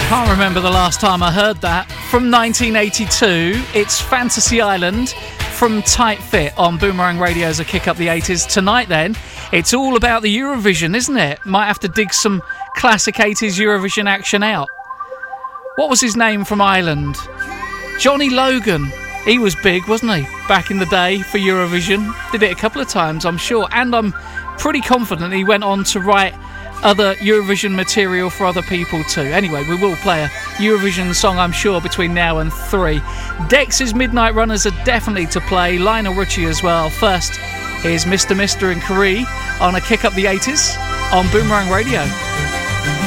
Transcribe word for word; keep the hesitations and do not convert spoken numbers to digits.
Can't remember the last time I heard that. From nineteen eighty-two, it's Fantasy Island from Tight Fit on Boomerang Radio as a kick up the eighties. Tonight then, it's all about the Eurovision, isn't it? Might have to dig some classic eighties Eurovision action out. What was his name from Ireland? Johnny Logan. He was big, wasn't he, back in the day for Eurovision? Did it a couple of times, I'm sure. And I'm pretty confident he went on to write other Eurovision material for other people too. Anyway, we will play a Eurovision song, I'm sure, between now and three. Dex's Midnight Runners are definitely to play. Lionel Richie as well. First, here's Mister Mister and Carrie on a kick up the eighties on Boomerang Radio.